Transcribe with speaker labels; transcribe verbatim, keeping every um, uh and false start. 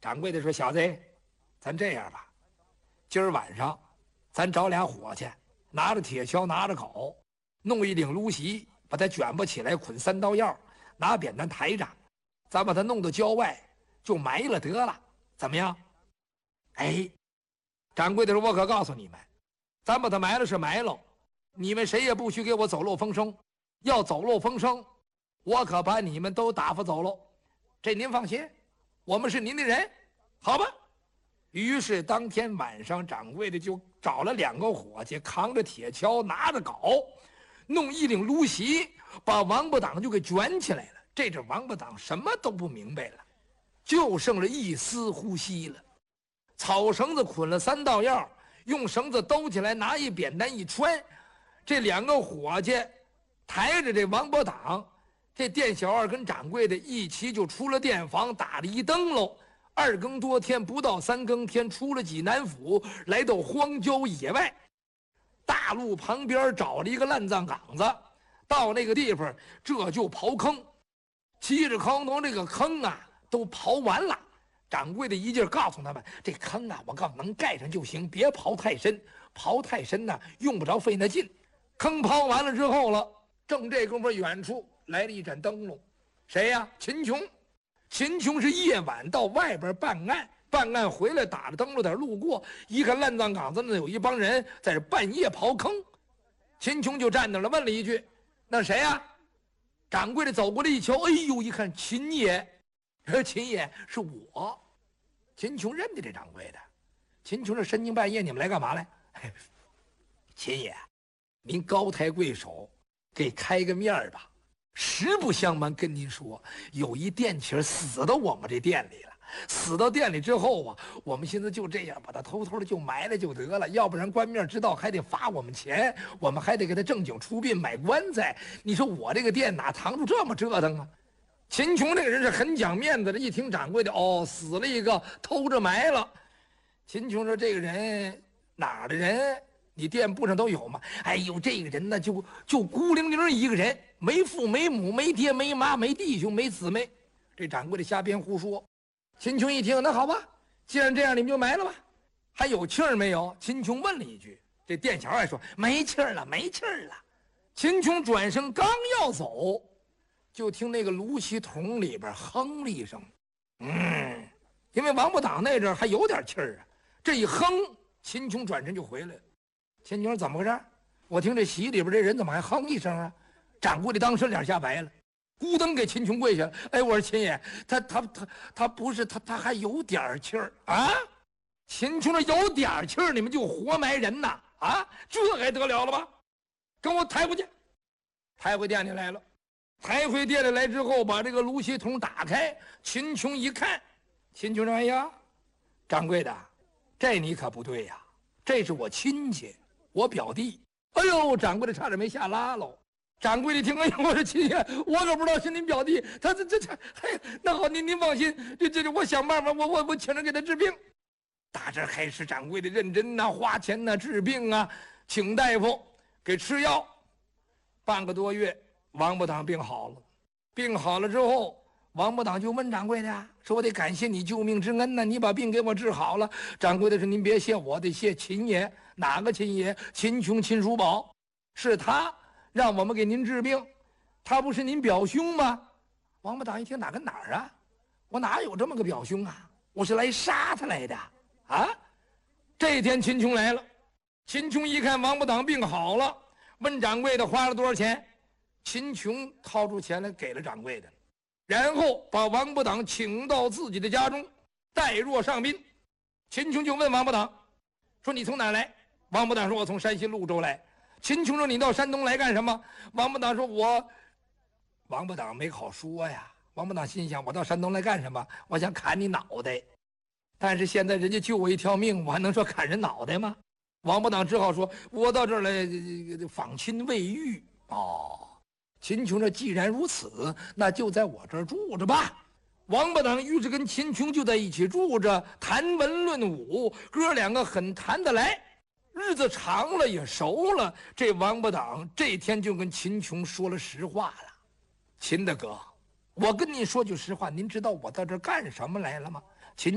Speaker 1: 掌柜的说：“小子，咱这样吧，今儿晚上咱找俩伙计，拿着铁锹，拿着镐，弄一顶芦席，把它卷不起来，捆三道药，拿扁担抬着，咱把它弄到郊外，就埋了得了，怎么样？”哎，掌柜的说：“我可告诉你们，咱把它埋了是埋了，你们谁也不许给我走漏风声，要走漏风声，我可把你们都打发走喽。这您放心，我们是您的人，好吧？”于是当天晚上，掌柜的就找了两个伙计，扛着铁锹，拿着镐，弄一领芦席，把王八党就给卷起来了。这阵王八党什么都不明白了，就剩了一丝呼吸了。草绳子捆了三道药，用绳子兜起来，拿一扁担一穿，这两个伙计抬着这王八党，这店小二跟掌柜的一齐就出了店房，打了一灯笼。二更多天，不到三更天，出了济南府，来到荒郊野外，大路旁边找了一个烂葬岗子，到那个地方这就刨坑，嘁哧坑咚，这个坑啊都刨完了。掌柜的一劲儿告诉他们，这坑啊，我告诉能盖上就行，别刨太深，刨太深呢用不着费那劲。坑刨完了之后了，正这功夫，远处来了一盏灯笼，谁呀？秦琼。秦琼是夜晚到外边办案，办案回来打着灯笼点路过，一看烂葬岗子那有一帮人在这半夜刨坑，秦琼就站那了，问了一句：“那谁呀？”掌柜的走过来一瞧，哎呦，一看秦爷，秦爷是我。秦琼认得这掌柜的。秦琼这深更半夜，你们来干嘛来？秦爷，您高抬贵手，给开个面吧。实不相瞒跟您说，有一店妻死到我们这店里了。死到店里之后啊，我们现在就这样把他偷偷的就埋了就得了，要不然官面知道还得罚我们钱，我们还得给他正经出殡买棺材。你说我这个店哪扛住这么折腾啊？秦琼这个人是很讲面子的，一听掌柜的哦死了一个，偷着埋了。秦琼说：“这个人哪儿的人？你店铺上都有吗？”哎呦，这个人呢就就孤零零一个人，没父没母，没爹没妈，没弟兄没姊妹。这掌柜的瞎编胡说。秦琼一听，那好吧，既然这样，你们就埋了吧。还有气儿没有？秦琼问了一句。这店小二说：“没气儿了，没气儿了。”秦琼转身刚要走，就听那个芦席筒里边哼了一声，嗯，因为王八党那阵还有点气儿啊。这一哼，秦琼转身就回来了。秦琼说：“怎么回事？我听这席里边这人怎么还哼一声啊？”掌柜的当时脸吓白了，咕噔给秦琼跪下了。哎，我说秦爷，他他他他不是他他还有点气儿啊！秦琼说：“有点气儿，你们就活埋人呐？啊，这还得了了吧？跟我抬回去。”抬回店里来了。抬回店里来之后，把这个芦席筒打开，秦琼一看，秦琼说：“哎呀，掌柜的，这你可不对呀，这是我亲戚，我表弟。”哎呦，掌柜的差点没吓拉喽。掌柜的听，哎呦，我说秦爷，我可不知道是您表弟，他这这这，哎，那好，您您放心，这这我想办法，我我我请人给他治病。打这开始，掌柜的认真呐、啊，花钱呐、啊，治病啊，请大夫给吃药。半个多月，王八党病好了。病好了之后，王八党就问掌柜的说：“我得感谢你救命之恩呢，你把病给我治好了。”掌柜的说：“您别谢我，得谢秦爷。哪个秦爷？秦琼、秦叔宝，是他让我们给您治病。他不是您表兄吗？”王八党一听，哪跟哪儿啊？我哪有这么个表兄啊？我是来杀他来的啊！这天秦琼来了，秦琼一看王八党病好了，问掌柜的花了多少钱。秦琼掏出钱来给了掌柜的，然后把王八党请到自己的家中，待若上宾。秦琼就问王八党说：“你从哪儿来？”王八党说：“我从山西潞州来。”秦琼说：“你到山东来干什么？”王八党说：“我……”王八党没好说呀。王八党心想：“我到山东来干什么？我想砍你脑袋。但是现在人家救我一条命，我还能说砍人脑袋吗？”王八党只好说：“我到这儿来访亲未遇。”哦。秦琼说：“既然如此，那就在我这儿住着吧。”王八党于是跟秦琼就在一起住着，谈文论武，哥两个很谈得来。日子长了也熟了，这王八党这天就跟秦琼说了实话了：“秦大哥，我跟您说句实话，您知道我到这儿干什么来了吗？”